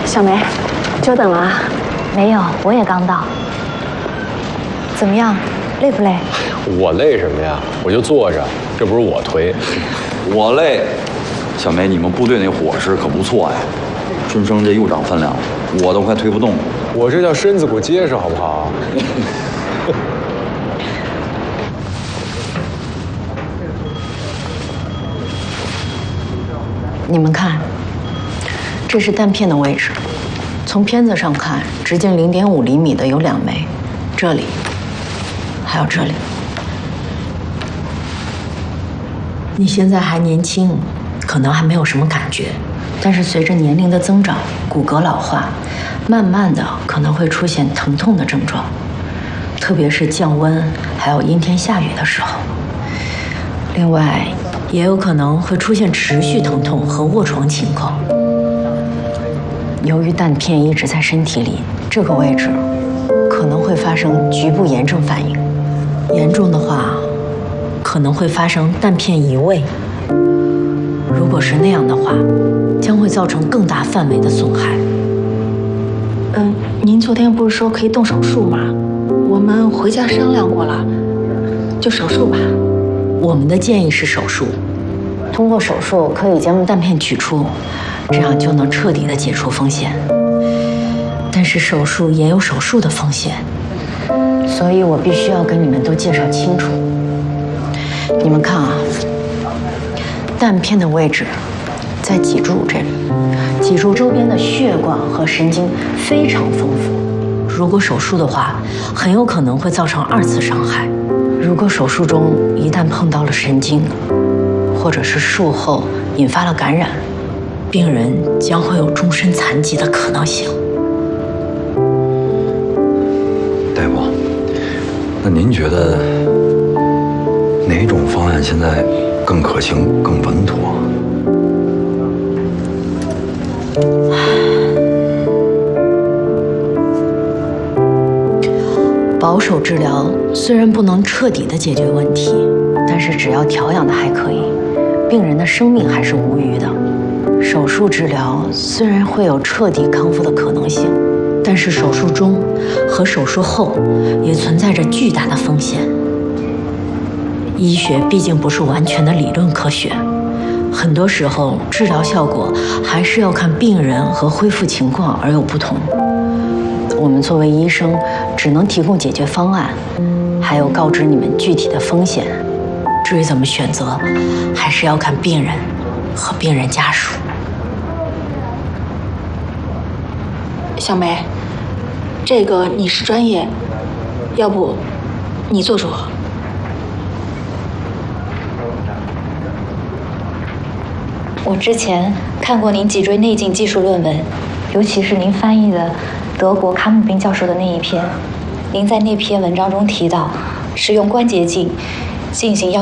小梅，久等了啊。 没有，我也刚到。怎么样，累不累？ 我累什么呀？我就坐着，这不是我推。 我累。小梅，你们部队那伙食可不错呀，春生这又长分量了，我都快推不动了。 我这叫身子骨结实，好不好？ 你们看，这是弹片的位置。从片子上看，直径0.5厘米的有2枚，这里，还有这里。你现在还年轻，可能还没有什么感觉，但是随着年龄的增长，骨骼老化，慢慢的可能会出现疼痛的症状，特别是降温还有阴天下雨的时候。另外，也有可能会出现持续疼痛和卧床情况。由于弹片一直在身体里，这个位置可能会发生局部炎症反应，严重的话可能会发生弹片移位。如果是那样的话，将会造成更大范围的损害。 您昨天不是说可以动手术吗？我们回家商量过了，就手术吧。 我们的建议是手术，通过手术可以将弹片取出，这样就能彻底的解除风险。但是手术也有手术的风险，所以我必须要跟你们都介绍清楚。你们看啊，弹片的位置在脊柱这里，脊柱周边的血管和神经非常丰富。如果手术的话，很有可能会造成2次伤害。如果手术中一旦碰到了神经，或者是术后引发了感染，病人将会有终身残疾的可能性。 大夫，那您觉得哪种方案现在更可行、更稳妥？ 保守治疗虽然不能彻底的解决问题，但是只要调养的还可以，病人的生命还是无虞的。手术治疗虽然会有彻底康复的可能性，但是手术中和手术后也存在着巨大的风险。医学毕竟不是完全的理论科学，很多时候治疗效果还是要看病人和恢复情况而有不同。我们作为医生，只能提供解决方案，还有告知你们具体的风险。至于怎么选择，还是要看病人和病人家属。 小梅，这个你是专业，要不你做主。 我之前看过您脊椎内镜技术论文，尤其是您翻译的德国卡姆宾教授的那一篇。您在那篇文章中提到，使用关节镜进行